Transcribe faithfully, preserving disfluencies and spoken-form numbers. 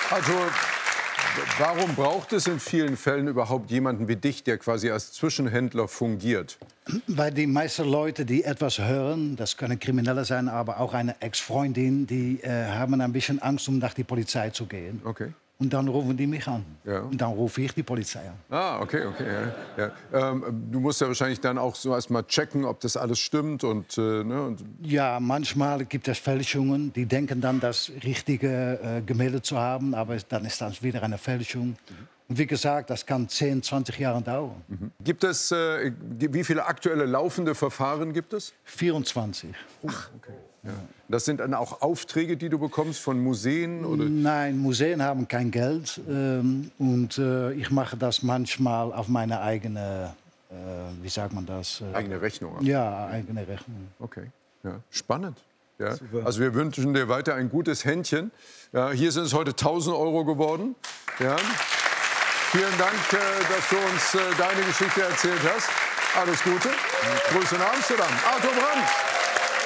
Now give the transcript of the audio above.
Also, warum braucht es in vielen Fällen überhaupt jemanden wie dich, der quasi als Zwischenhändler fungiert? Weil die meisten Leute, die etwas hören, das können Kriminelle sein, aber auch eine Ex-Freundin, die äh, haben ein bisschen Angst, um nach die Polizei zu gehen. Okay. Und dann rufen die mich an. Ja. Und dann rufe ich die Polizei an. Ah, okay, okay. Ja, ja. Ähm, du musst ja wahrscheinlich dann auch so erst mal checken, ob das alles stimmt. Und, äh, ne, und ja, manchmal gibt es Fälschungen. Die denken dann, das richtige äh, Gemälde zu haben, aber dann ist das wieder eine Fälschung. Mhm. Und wie gesagt, das kann zehn, zwanzig Jahre dauern. Mhm. Gibt es, äh, wie viele aktuelle laufende Verfahren gibt es? vierundzwanzig. Ach, okay. Ja. Das sind dann auch Aufträge, die du bekommst von Museen? Oder? Nein, Museen haben kein Geld. Ähm, und äh, ich mache das manchmal auf meine eigene, äh, wie sagt man das? Äh, eigene Rechnung? Ja, eigene Rechnung. Okay, ja. Spannend. Ja. Also wir wünschen dir weiter ein gutes Händchen. Ja, hier sind es heute tausend Euro geworden. Ja. Vielen Dank, äh, dass du uns äh, deine Geschichte erzählt hast. Alles Gute. Grüße nach Amsterdam. Arthur Brandt.